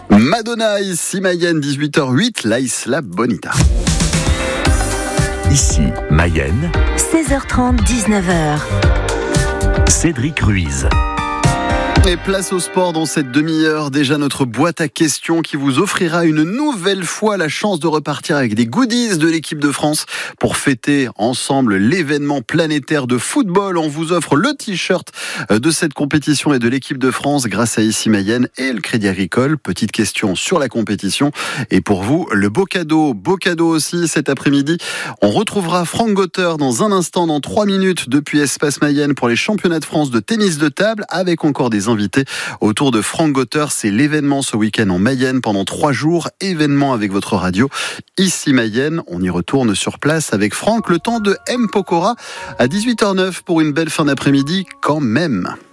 Madonna, ici Mayenne, 18h08, La Isla Bonita. Ici Mayenne, 16h30, 19h. Cédric Ruiz. Et place au sport dans cette demi-heure. Déjà notre boîte à questions qui vous offrira une nouvelle fois la chance de repartir avec des goodies de l'équipe de France pour fêter ensemble l'événement planétaire de football. On vous offre le t-shirt de cette compétition et de l'équipe de France grâce à Ici Mayenne et le Crédit Agricole. Petite question sur la compétition. Et pour vous, le beau cadeau aussi cet après-midi. On retrouvera Franck Gauteur dans un instant, dans 3 minutes depuis Espace Mayenne pour les championnats de France de tennis de table avec encore des invités autour de Franck Gauteur. C'est l'événement ce week-end en Mayenne pendant 3 jours. Événement avec votre radio Ici Mayenne. On y retourne sur place avec Franck. Le temps de M. Pokora à 18h09 pour une belle fin d'après-midi quand même.